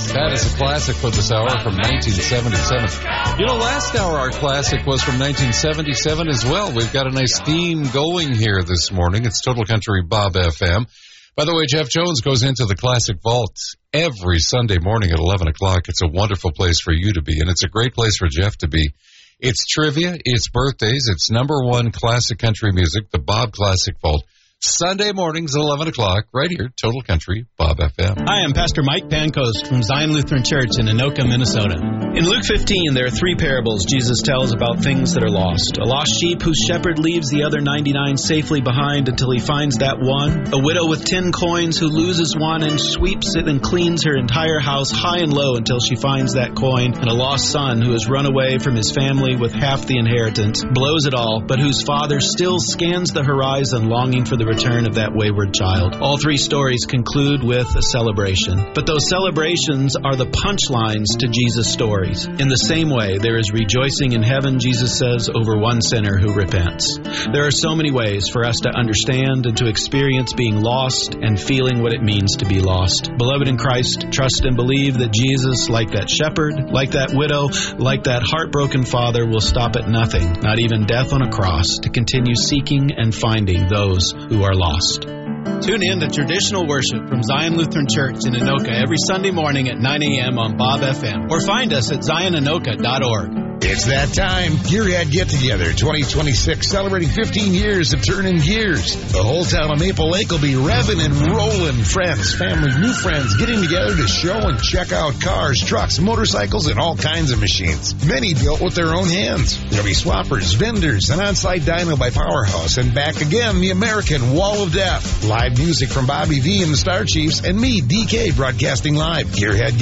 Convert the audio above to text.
That is a classic for this hour from 1977. You know, last hour our classic was from 1977 as well. We've got a nice theme going here this morning. It's Total Country Bob FM. By the way, Jeff Jones goes into the Classic Vault every Sunday morning at 11 o'clock. It's a wonderful place for you to be, and it's a great place for Jeff to be. It's trivia, it's birthdays, it's number one classic country music, the Bob Classic Vault. Sunday mornings at 11 o'clock, right here, Total Country Bob FM. Hi, I'm Pastor Mike Pancoast from Zion Lutheran Church in Anoka, Minnesota. In Luke 15, there are three parables Jesus tells about things that are lost. A lost sheep whose shepherd leaves the other 99 safely behind until he finds that one. A widow with 10 coins who loses one and sweeps it and cleans her entire house high and low until she finds that coin. And a lost son who has run away from his family with half the inheritance, blows it all, but whose father still scans the horizon longing for the return of that wayward child. All three stories conclude with a celebration. But those celebrations are the punchlines to Jesus' stories. In the same way, there is rejoicing in heaven, Jesus says, over one sinner who repents. There are so many ways for us to understand and to experience being lost and feeling what it means to be lost. Beloved in Christ, trust and believe that Jesus, like that shepherd, like that widow, like that heartbroken father, will stop at nothing, not even death on a cross, to continue seeking and finding those who are lost. Tune in to traditional worship from Zion Lutheran Church in Anoka every Sunday morning at 9 a.m. on Bob FM, or find us at zionanoka.org. It's that time. Gearhead Get Together 2026, celebrating 15 years of turning gears. The whole town of Maple Lake will be revving and rolling. Friends, family, new friends getting together to show and check out cars, trucks, motorcycles, and all kinds of machines. Many built with their own hands. There'll be swappers, vendors, an on-site dyno by Powerhouse, and back again, the American Wall of Death. Live music from Bobby V and the Star Chiefs, and me, DK, broadcasting live. Gearhead